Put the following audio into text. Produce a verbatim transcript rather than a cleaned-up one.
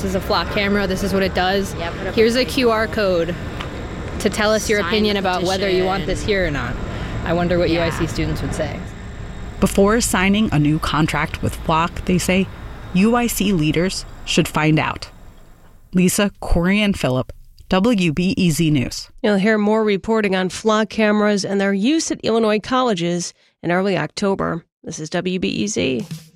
this is a flock camera, this is what it does. Yeah, put up Here's a a Q R code to tell us your Sign opinion the about whether you want this here or not. I wonder what Yeah. U I C students would say. Before signing a new contract with Flock, they say, U I C leaders should find out. Lisa, Corey, and Phillip, W B E Z News. You'll hear more reporting on flock cameras and their use at Illinois colleges in early October. This is W B E Z.